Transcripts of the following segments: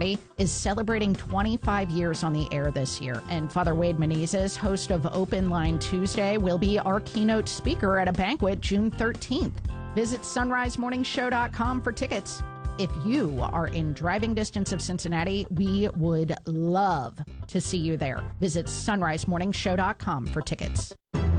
Cincinnati, is celebrating 25 years on the air this year. And Father Wade Menezes, host of Open Line Tuesday, will be our keynote speaker at a banquet June 13th. Visit sunrisemorningshow.com for tickets. If you are in driving distance of Cincinnati, we would love to see you there. Visit sunrisemorningshow.com for tickets.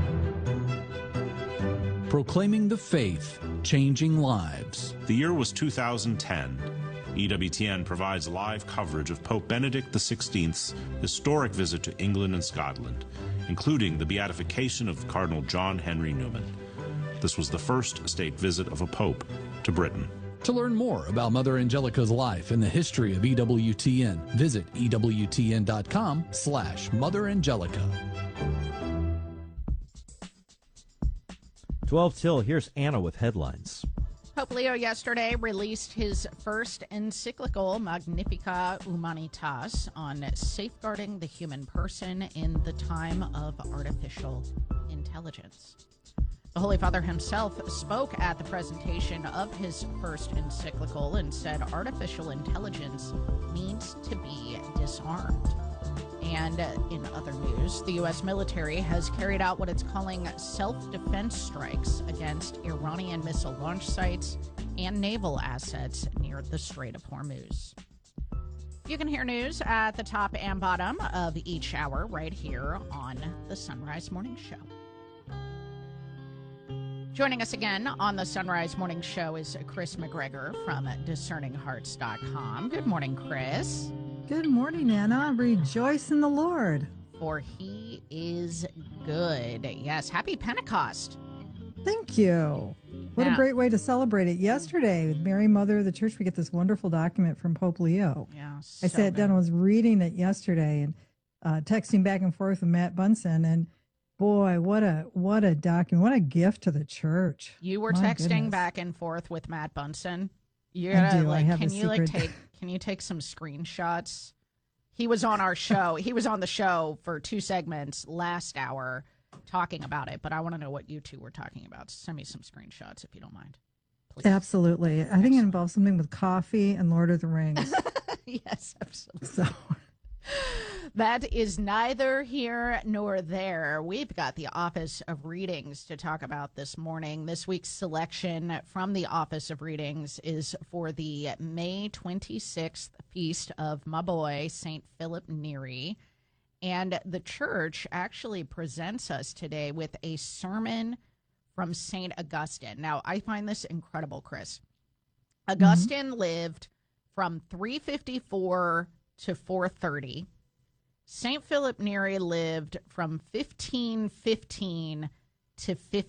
Proclaiming the faith, changing lives. The year was 2010. EWTN provides live coverage of Pope Benedict XVI's historic visit to England and Scotland, including the beatification of Cardinal John Henry Newman. This was the first state visit of a pope to Britain. To learn more about Mother Angelica's life and the history of EWTN, visit EWTN.com/Mother Angelica. 12 till, here's Anna with headlines. Pope Leo yesterday released his first encyclical, Magnificat Humanitas, on safeguarding the human person in the time of artificial intelligence. The Holy Father himself spoke at the presentation of his first encyclical and said artificial intelligence needs to be disarmed. And in other news, the U.S. military has carried out what it's calling self-defense strikes against Iranian missile launch sites and naval assets near the Strait of Hormuz. You can hear news at the top and bottom of each hour right here on the Sunrise Morning Show. Joining us again on the Sunrise Morning Show is Chris McGregor from DiscerningHearts.com. Good morning, Chris. Good morning, Anna. Rejoice in the Lord. For he is good. Yes, happy Pentecost. Thank you. What a great way to celebrate it. Yesterday, with Mary, Mother of the Church, we get this wonderful document from Pope Leo. Yeah, I sat down and was reading it yesterday and texting back and forth with Matt Bunson, and boy, what a document! What a gift to the church. You were texting back and forth with Matt Bunson. You I gotta, do. I have can a you secret. can you take some screenshots? He was on our show. He was on the show for 2 segments last hour talking about it. But I want to know what you two were talking about. Send me some screenshots if you don't mind, please. Absolutely. I think it involves something with coffee and Lord of the Rings. Yes, absolutely. So. That is neither here nor there. We've got the Office of Readings to talk about this morning. This week's selection from the Office of Readings is for the May 26th feast of my boy, St. Philip Neri. And the church actually presents us today with a sermon from St. Augustine. Now, I find this incredible, Chris. Augustine lived from 354 to 430. St. Philip Neri lived from 1515 to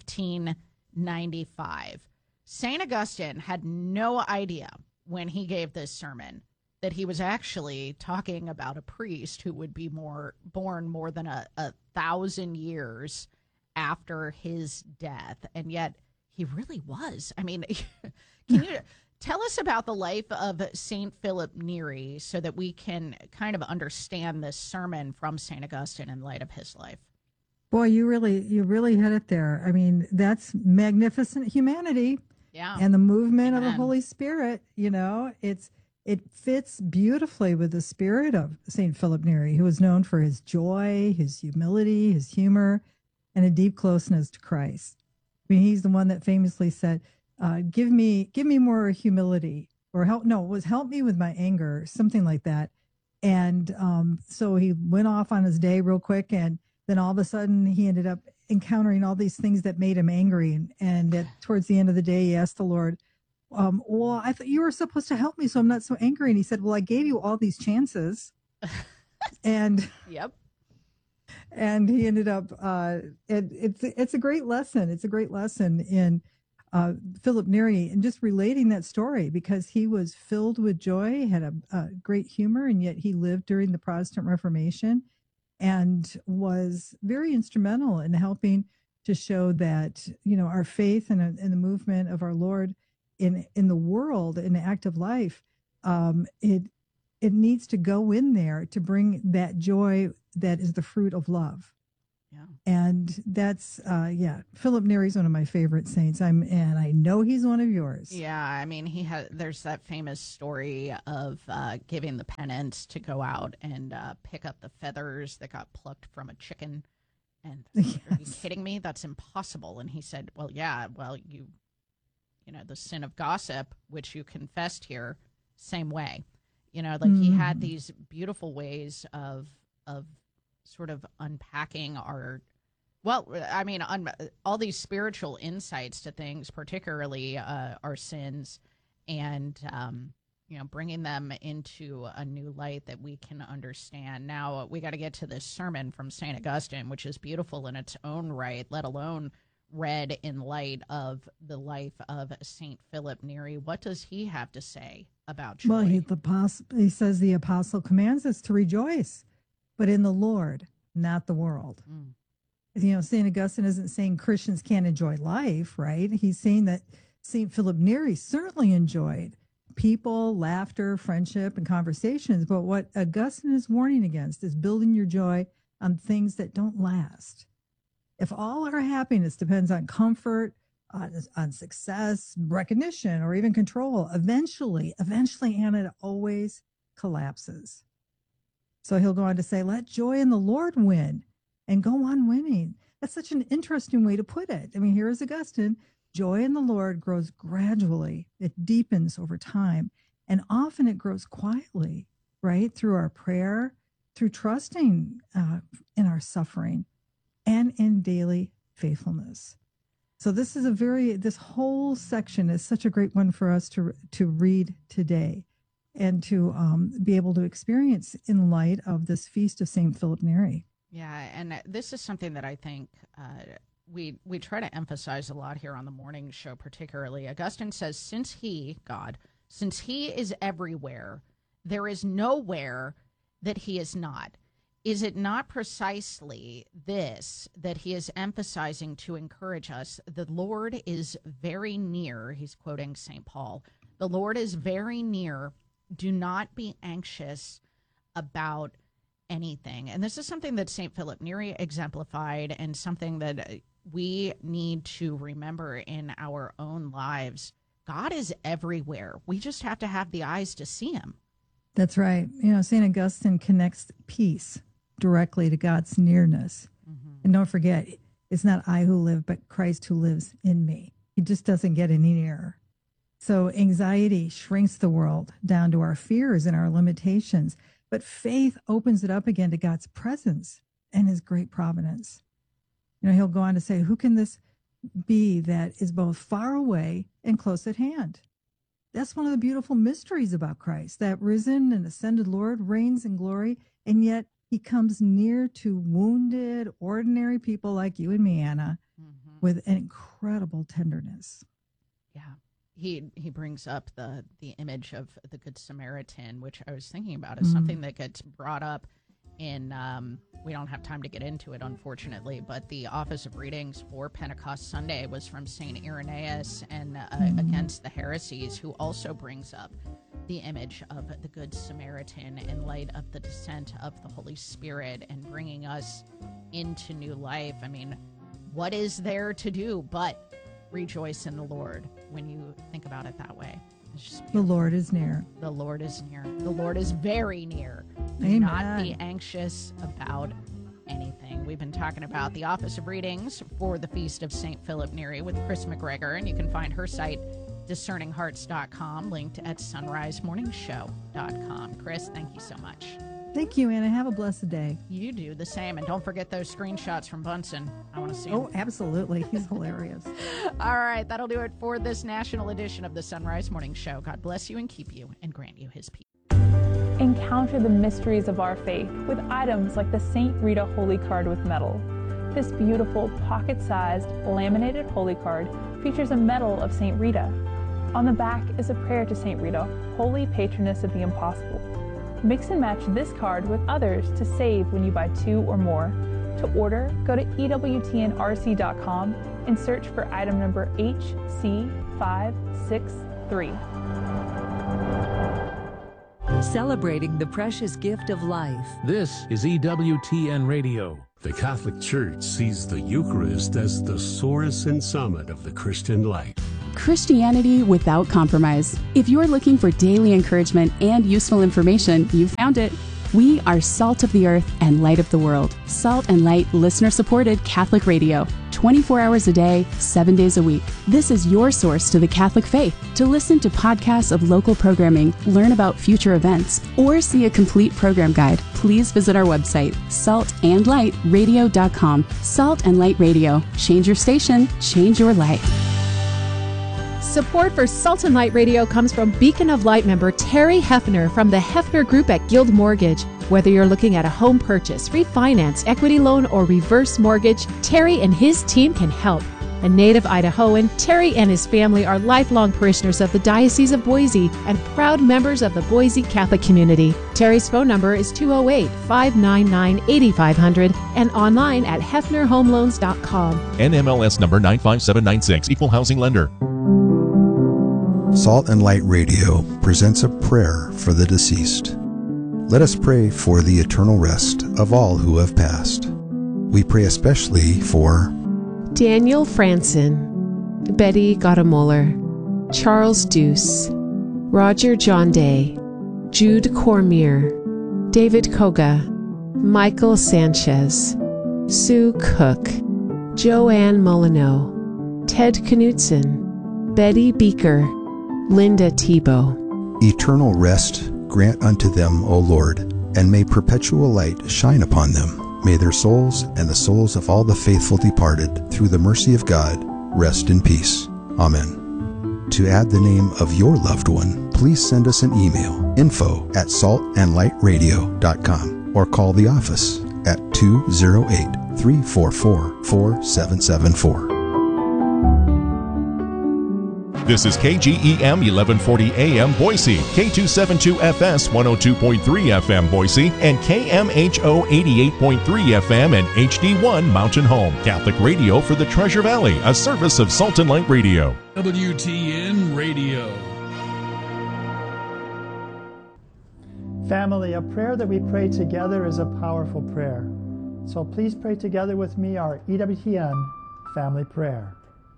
1595. St. Augustine had no idea when he gave this sermon that he was actually talking about a priest who would be born more than a 1,000 years after his death. And yet he really was. I mean, can you tell us about the life of St. Philip Neri so that we can kind of understand this sermon from St. Augustine in light of his life? Boy, you really hit it there. I mean, that's magnificent humanity. Yeah. And the movement of the Holy Spirit, it fits beautifully with the spirit of St. Philip Neri, who was known for his joy, his humility, his humor, and a deep closeness to Christ. I mean, he's the one that famously said, give me more humility, or help me with my anger, something like that. And so he went off on his day real quick, and then all of a sudden he ended up encountering all these things that made him angry. And towards the end of the day, he asked the Lord, well, I thought you were supposed to help me, so I'm not so angry. And he said, well, I gave you all these chances. And yep. And he ended up, it's a great lesson. It's a great lesson in Philip Neri, and just relating that story, because he was filled with joy, had a great humor, and yet he lived during the Protestant Reformation and was very instrumental in helping to show that, our faith and the movement of our Lord in the world, in the active life, it needs to go in there to bring that joy that is the fruit of love. And that's, Philip Neri's one of my favorite saints. And I know he's one of yours. Yeah, I mean, there's that famous story of giving the penance to go out and pick up the feathers that got plucked from a chicken. And are you kidding me? That's impossible. And he said, well, you know, the sin of gossip, which you confessed here, same way. You know, like he had these beautiful ways of sort of unpacking all these spiritual insights to things, particularly our sins, and bringing them into a new light that we can understand. Now we got to get to this sermon from St. Augustine, which is beautiful in its own right, let alone read in light of the life of St. Philip Neri. What does he have to say about joy? Well, he says the apostle commands us to rejoice, but in the Lord, not the world. You know, St. Augustine isn't saying Christians can't enjoy life, right? He's saying that St. Philip Neri certainly enjoyed people, laughter, friendship, and conversations. But what Augustine is warning against is building your joy on things that don't last. If all our happiness depends on comfort, on success, recognition, or even control, eventually, Anna, it always collapses. So he'll go on to say, let joy in the Lord win. And go on winning. That's such an interesting way to put it. I mean, here is Augustine. Joy in the Lord grows gradually. It deepens over time. And often it grows quietly, right? Through our prayer, through trusting in our suffering, and in daily faithfulness. So this whole section is such a great one for us to read today and to be able to experience in light of this feast of St. Philip Neri. Yeah, and this is something that I think we try to emphasize a lot here on the morning show, particularly. Augustine says, since he is everywhere, there is nowhere that he is not. Is it not precisely this that he is emphasizing to encourage us? The Lord is very near. He's quoting St. Paul. The Lord is very near. Do not be anxious about anything. And this is something that St. Philip Neri exemplified, and something that we need to remember in our own lives. God is everywhere. We just have to have the eyes to see him. That's right. You know, St. Augustine connects peace directly to God's nearness. And don't forget, it's not I who live, but Christ who lives in me. He just doesn't get any nearer. So anxiety shrinks the world down to our fears and our limitations. But faith opens it up again to God's presence and his great providence. You know, he'll go on to say, who can this be that is both far away and close at hand? That's one of the beautiful mysteries about Christ, that risen and ascended Lord reigns in glory, and yet he comes near to wounded, ordinary people like you and me, Anna, with an incredible tenderness. Yeah. He brings up the image of the Good Samaritan, which I was thinking about is something that gets brought up in, we don't have time to get into it, unfortunately, but the Office of Readings for Pentecost Sunday was from St. Irenaeus and Against the Heresies, who also brings up the image of the Good Samaritan in light of the descent of the Holy Spirit and bringing us into new life. I mean, what is there to do but rejoice in the Lord when you think about it that way? The Lord is near. The Lord is near. The Lord is very near. Do Amen. not be anxious about anything. We've been talking about the Office of Readings for the Feast of St. Philip Neri with Chris McGregor, and you can find her site, discerninghearts.com, linked at sunrisemorningshow.com. Chris, thank you so much. Thank you, Anna. Have a blessed day. You do the same. And don't forget those screenshots from Bunsen. I want to see them. Oh, absolutely. He's hilarious. All right. That'll do it for this national edition of the Sunrise Morning Show. God bless you and keep you and grant you his peace. Encounter the mysteries of our faith with items like the St. Rita Holy Card with medal. This beautiful pocket-sized laminated holy card features a medal of St. Rita. On the back is a prayer to St. Rita, holy patroness of the impossible. Mix and match this card with others to save when you buy 2 or more. To order, go to EWTNRC.com and search for item number HC563. celebrating the precious gift of life. This is EWTN Radio. The Catholic Church sees the Eucharist as the source and summit of the Christian life. Christianity without compromise. If you're looking for daily encouragement and useful information, you found it. We are Salt of the Earth and Light of the World. Salt and Light listener-supported Catholic radio. 24 hours a day, 7 days a week. This is your source to the Catholic faith. To listen to podcasts of local programming, learn about future events, or see a complete program guide, please visit our website, saltandlightradio.com. Salt and Light Radio. Change your station, change your life. Support for Salt and Light Radio comes from Beacon of Light member Terry Hefner from the Hefner Group at Guild Mortgage. Whether you're looking at a home purchase, refinance, equity loan, or reverse mortgage, Terry and his team can help. A native Idahoan, Terry and his family are lifelong parishioners of the Diocese of Boise and proud members of the Boise Catholic community. Terry's phone number is 208-599-8500 and online at hefnerhomeloans.com. NMLS number 95796, Equal Housing Lender. Salt and Light Radio presents a prayer for the deceased. Let us pray for the eternal rest of all who have passed. We pray especially for Daniel Franson, Betty Gottemoeller, Charles Deuce, Roger John Day, Jude Cormier, David Koga, Michael Sanchez, Sue Cook, Joanne Molyneux, Ted Knutson, Betty Beaker, Linda Tebow. Eternal rest grant unto them, O Lord, and may perpetual light shine upon them. May their souls and the souls of all the faithful departed, through the mercy of God, rest in peace. Amen. To add the name of your loved one, please send us an email, info@saltandlightradio.com, or call the office at 208-344-4774. This is KGEM 1140 AM Boise, K272FS 102.3 FM Boise, and KMHO 88.3 FM and HD1 Mountain Home. Catholic radio for the Treasure Valley, a service of Salt and Light Radio. WTN Radio. Family, a prayer that we pray together is a powerful prayer. So please pray together with me our EWTN family prayer.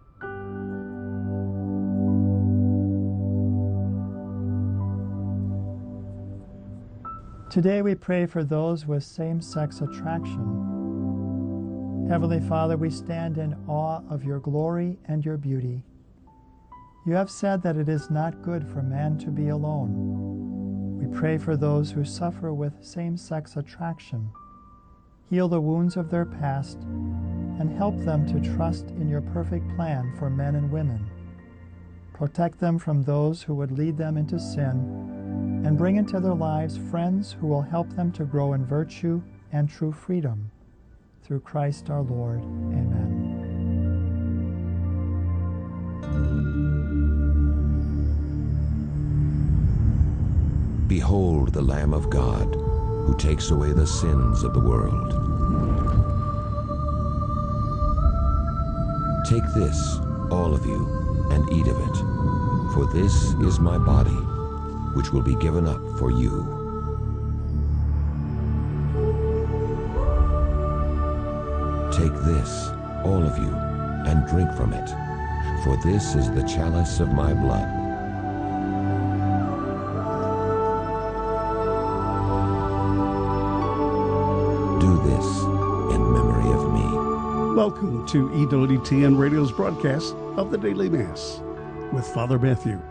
Today we pray for those with same-sex attraction. Heavenly Father, we stand in awe of your glory and your beauty. You have said that it is not good for man to be alone. We pray for those who suffer with same-sex attraction. Heal the wounds of their past and help them to trust in your perfect plan for men and women. Protect them from those who would lead them into sin, and bring into their lives friends who will help them to grow in virtue and true freedom. Through Christ our Lord. Amen. Behold the Lamb of God, who takes away the sins of the world. Take this, all of you, and eat of it, for this is my body, which will be given up for you. Take this, all of you, and drink from it, for this is the chalice of my blood. Do this in memory of me. Welcome to EWTN Radio's broadcast of the Daily Mass with Father Matthew.